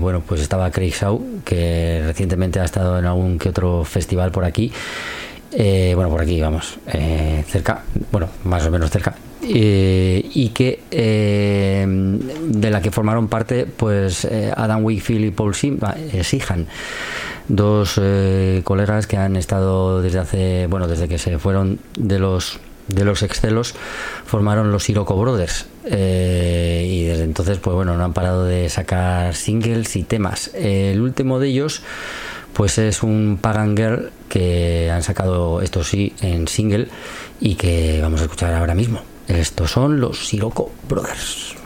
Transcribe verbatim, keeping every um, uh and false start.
bueno, pues estaba Craig Shaw, que recientemente ha estado en algún que otro festival por aquí. Eh, bueno, por aquí, vamos, eh, cerca, bueno, más o menos cerca. Eh, y que eh, de la que formaron parte pues eh, Adam Wakefield y Paul Sheehan, dos eh, colegas que han estado desde hace, bueno, desde que se fueron de los de los Excelos, formaron los Sirocco Brothers, eh, y desde entonces pues bueno, no han parado de sacar singles y temas. El último de ellos pues es un Pagan Girl que han sacado, esto sí, en single, y que vamos a escuchar ahora mismo. Estos son los Sirocco Brothers.